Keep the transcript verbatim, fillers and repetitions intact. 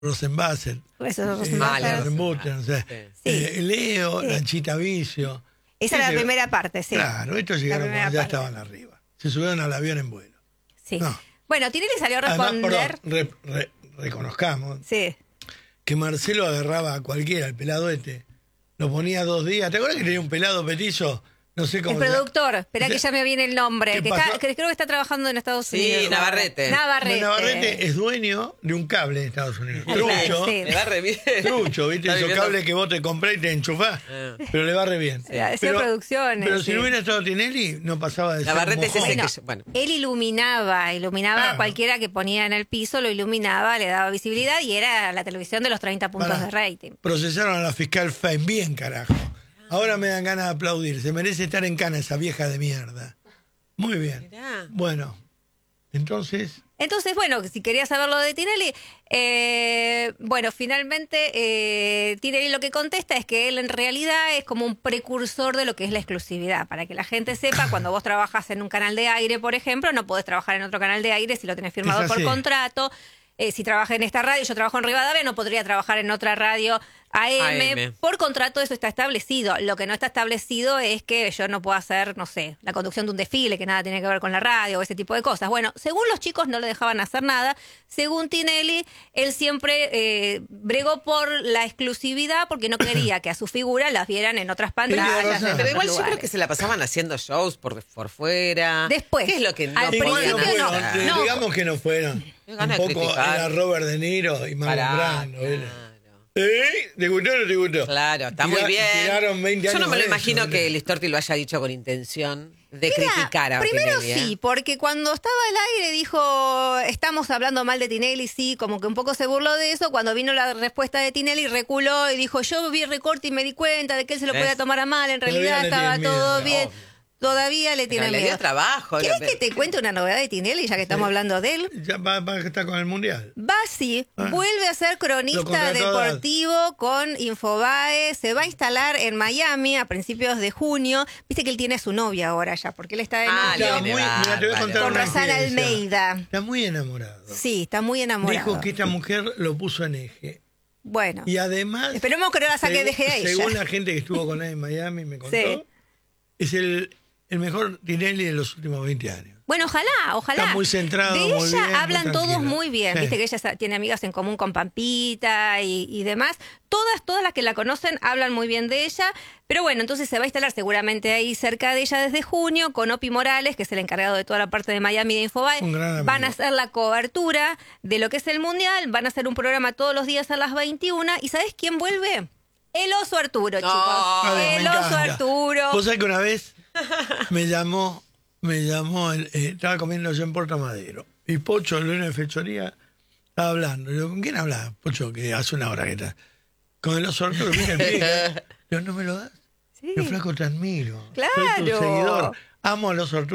Rosenbasser. Eso, eh, Rosenbasser. Rosenbutter, o sea, Sí. eh, Leo, Sí. Lanchita Vicio. Esa era la Ese- primera parte, sí. Claro, estos La llegaron primera cuando ya parte. estaban arriba. Se subieron al avión en vuelo. Sí. No. Bueno, Tinelli salió a Además, responder. perdón, re- re- reconozcamos Sí. que Marcelo agarraba a cualquiera, el pelado este, lo ponía dos días. ¿Te acuerdas que tenía un pelado petizo? No sé El cómo se- productor, espera que ya me viene el nombre, ¿Qué que, pasó? está, que creo que está trabajando en Estados Sí, Unidos. Navarrete. Navarrete. No, Navarrete es dueño de un cable en Estados Unidos. Sí, Trucho. sí. Le va re bien. Trucho, ¿viste? Está Esos viviendo- cables que vos te comprás y te enchufás. Ah. Pero le va re bien. Sí, hacía pero, producciones, Pero si sí. no hubiera estado Tinelli, no pasaba de ser Navarrete es ese mojón. que- bueno. Él iluminaba, iluminaba Claro. a cualquiera que ponía en el piso, lo iluminaba, le daba visibilidad y era la televisión de los treinta puntos Pará. de rating. Procesaron a la fiscal Fein, bien carajo. Ahora me dan ganas de aplaudir. Se merece estar en cana esa vieja de mierda. Muy bien. Mirá. Bueno, entonces, Entonces, bueno, si querías saber lo de Tinelli, eh, bueno, finalmente eh, Tinelli lo que contesta es que él en realidad es como un precursor de lo que es la exclusividad. Para que la gente sepa, cuando vos trabajas en un canal de aire, por ejemplo, no podés trabajar en otro canal de aire si lo tenés firmado Es por así. contrato. Eh, si trabajas en esta radio, yo trabajo en Rivadavia, no podría trabajar en otra radio A M. A M. Por contrato eso está establecido. Lo que no está establecido es que yo no puedo hacer, no sé, la conducción de un desfile que nada tiene que ver con la radio o ese tipo de cosas. Bueno, según los chicos no le dejaban hacer nada. Según Tinelli, él siempre eh, bregó por la exclusividad porque no quería que a su figura las vieran en otras pantallas. razón. en Pero otros igual yo creo lugares. que se la pasaban haciendo shows por, por fuera. Después, ¿Qué es lo que no al igual principio no podían no, fueron, hacer? eh, no. digamos que no fueron. Qué Un ganas de poco criticar. era Robert De Niro y Marlon Pará, Brando. era. claro. ¿Eh? ¿Te gustó o no te gustó? Claro, está Tira- muy bien. Tiraron veinte Yo años no me lo de eso, imagino ¿eh? que Listorti lo haya dicho con intención de Mira, criticar a primero Tinelli, ¿eh? sí, porque cuando estaba al aire dijo, estamos hablando mal de Tinelli, sí, como que un poco se burló de eso. Cuando vino la respuesta de Tinelli, reculó y dijo, yo vi el recorte y me di cuenta de que él se lo ¿Ves? podía tomar a mal, en Todavía realidad le estaba tiene todo miedo, bien. obvio. Todavía le Pero tiene le dio miedo. trabajo. ¿Quieres le- que te cuente una novedad de Tinelli, ya que estamos hablando de él? Ya va, va a estar con el Mundial. Basi Ah. vuelve a ser Lo cronista contrató a- deportivo con Infobae. Se va a instalar en Miami a principios de junio. Viste que él tiene a su novia ahora ya, porque él está en Ah, novio Está viene muy, mira, te voy a bárbaro. contar con una Rosana infidencia. Almeida. Está muy enamorado. Sí, está muy enamorado. Dijo que esta mujer lo puso en eje. Bueno, Y además, esperemos que no la saque según, de eje a ella. según la gente que estuvo con él en Miami, me contó, Sí. es el, el mejor Tinelli de los últimos veinte años. Bueno, ojalá, ojalá. Está muy centrado, De muy ella bien, muy hablan todos tranquilo. muy bien. Sí. Viste que ella sa- tiene amigas en común con Pampita y, y demás. Todas, todas las que la conocen hablan muy bien de ella. Pero bueno, entonces se va a instalar seguramente ahí cerca de ella desde junio con Opi Morales, que es el encargado de toda la parte de Miami de Infobae. Un gran amigo. Van a hacer la cobertura de lo que es el Mundial. Van a hacer un programa todos los días a las veintiuna. ¿Y sabes quién vuelve? El oso Arturo, No. chicos. Ay, El me oso encanta. Arturo. Vos sabés que una vez me llamó, me llamó, el- eh, estaba comiendo yo en Puerto Madero, y Pocho, el dueño de fechoría, estaba hablando. Yo, ¿con quién hablas, Pocho? Que hace una hora que está. Con el oso Arturo, mira el pibe. Yo, ¿no me lo das? Sí. Yo, flaco, te admiro. Soy Claro. tu seguidor. Amo al oso Arturo.